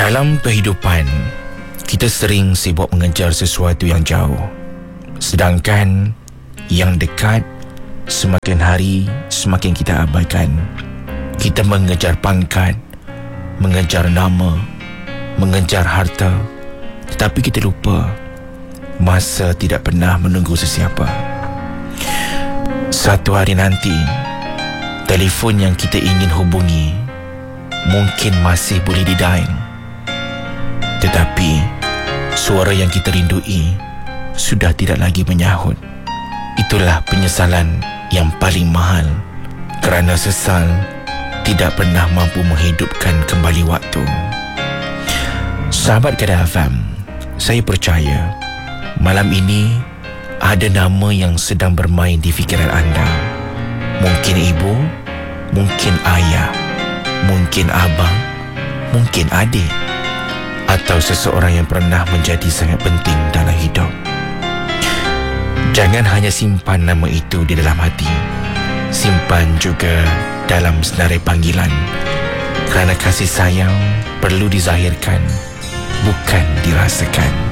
Dalam kehidupan, kita sering sibuk mengejar sesuatu yang jauh, sedangkan yang dekat semakin hari semakin kita abaikan. Kita mengejar pangkat, mengejar nama, mengejar harta, tetapi kita lupa masa tidak pernah menunggu sesiapa. Satu hari nanti, telefon yang kita ingin hubungi mungkin masih boleh didial, tetapi suara yang kita rindui sudah tidak lagi menyahut. Itulah penyesalan yang paling mahal, kerana sesal tidak pernah mampu menghidupkan kembali waktu. Sahabat Kedah FM, saya percaya malam ini ada nama yang sedang bermain di fikiran anda. Mungkin ibu, mungkin ayah, mungkin abang, mungkin adik, atau seseorang yang pernah menjadi sangat penting dalam hidup. Jangan hanya simpan nama itu di dalam hati, simpan juga dalam senarai panggilan, kerana kasih sayang perlu dizahirkan, bukan dirasakan.